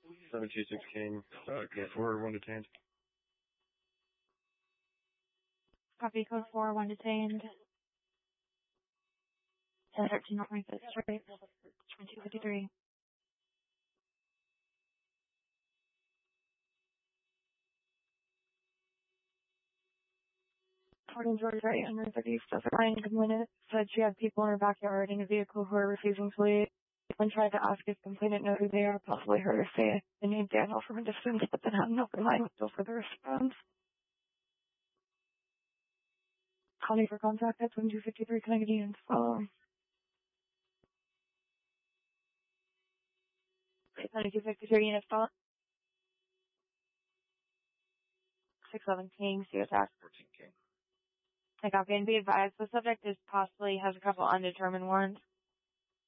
726 King, code 4, 1 detained. Copy, code 4, 1 detained. 1013 North 25th Street, 2253. According to George Wright, 150 Suffolk complainant said she had people in her backyard in a vehicle who are refusing to leave. When tried to ask if complainant know who they are, possibly heard her say the name Daniel from a distance, but then had an open line with no further response. Calling for contact at 2253 Connecticut and follow. 2253 units follow. 611 King, see attack. 14 King. I copy and be advised the subject is possibly has a couple undetermined warrants.